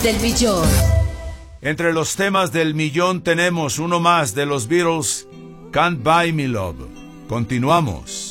del millón. Entre los temas del millón tenemos uno más de los Beatles, Can't Buy Me Love. Continuamos.